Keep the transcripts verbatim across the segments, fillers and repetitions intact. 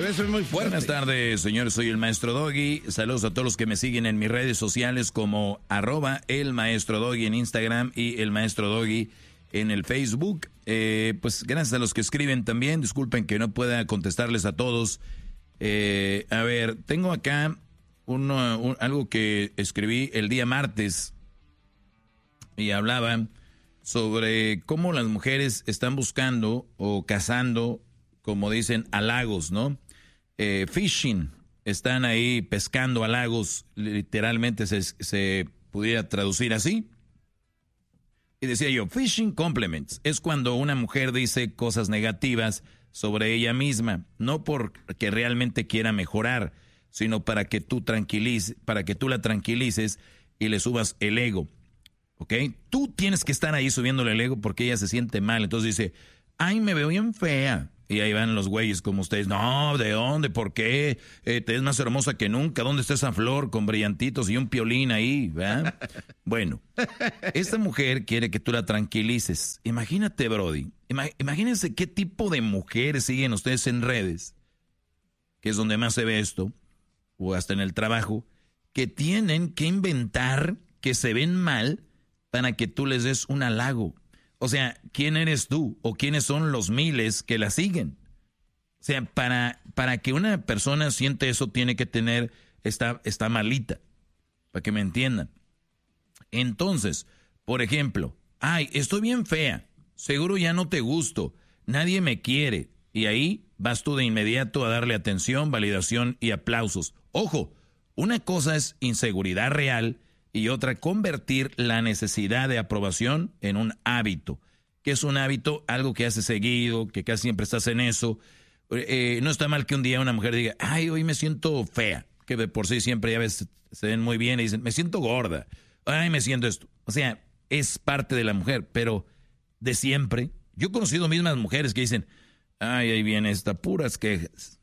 Eso es muy fuerte. Buenas tardes, señores. Soy el Maestro Doggy. Saludos a todos los que me siguen en mis redes sociales como arroba el Maestro Doggy en Instagram y el Maestro Doggy en el Facebook. Eh, pues gracias a los que escriben también. Disculpen que no pueda contestarles a todos. Eh, a ver, tengo acá uno, un, algo que escribí el día martes y hablaba sobre cómo las mujeres están buscando o cazando, como dicen, halagos, ¿no? Eh, fishing, están ahí pescando halagos, literalmente se, se pudiera traducir así. Y decía yo, fishing compliments es cuando una mujer dice cosas negativas sobre ella misma, no porque realmente quiera mejorar, sino para que tú tranquilices, para que tú la tranquilices y le subas el ego, ¿ok? Tú tienes que estar ahí subiéndole el ego porque ella se siente mal, entonces dice, ay, me veo bien fea. Y ahí van los güeyes como ustedes, no, ¿de dónde? ¿Por qué? Eh, te ves más hermosa que nunca. ¿Dónde está esa flor con brillantitos y un piolín ahí? ¿Verdad? Bueno, esta mujer quiere que tú la tranquilices. Imagínate, Brody. Ima- imagínense qué tipo de mujeres siguen ustedes en redes, que es donde más se ve esto, o hasta en el trabajo, que tienen que inventar que se ven mal para que tú les des un halago. O sea, ¿quién eres tú? ¿O quiénes son los miles que la siguen? O sea, para, para que una persona siente eso tiene que tener, está, está malita, para que me entiendan. Entonces, por ejemplo, ay, estoy bien fea, seguro ya no te gusto, nadie me quiere. Y ahí vas tú de inmediato a darle atención, validación y aplausos. Ojo, una cosa es inseguridad real y otra, convertir la necesidad de aprobación en un hábito. ¿Qué es un hábito? Algo que haces seguido, que casi siempre estás en eso. Eh, no está mal que un día una mujer diga, ay, hoy me siento fea, que de por sí siempre ya ves, se ven muy bien y dicen, me siento gorda, ay, me siento esto. O sea, es parte de la mujer, pero de siempre. Yo he conocido mismas mujeres que dicen, ay, ahí viene esta, puras quejas.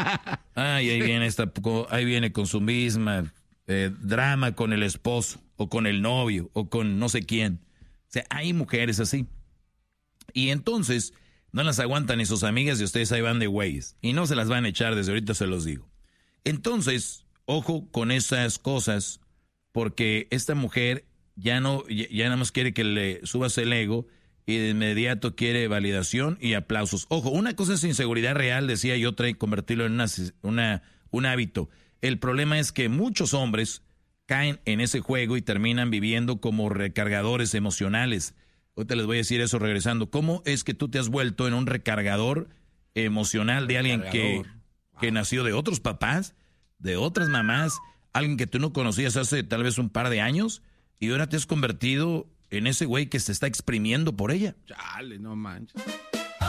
Ay, ahí viene esta, ahí viene con su misma... Eh, drama con el esposo o con el novio o con no sé quién. O sea, hay mujeres así. Y entonces no las aguantan ni sus amigas y ustedes ahí van de güeyes. Y no se las van a echar, desde ahorita se los digo. Entonces, ojo con esas cosas, porque esta mujer ya no, ya, ya nada más quiere que le subas el ego y de inmediato quiere validación y aplausos. Ojo, una cosa es inseguridad real, decía yo, otra y convertirlo en una, una, un hábito. El problema es que muchos hombres caen en ese juego y terminan viviendo como recargadores emocionales. Ahorita les voy a decir eso regresando. ¿Cómo es que tú te has vuelto en un recargador emocional de alguien que, que nació de otros papás, de otras mamás, alguien que tú no conocías hace tal vez un par de años y ahora te has convertido en ese güey que se está exprimiendo por ella? Chale, no manches.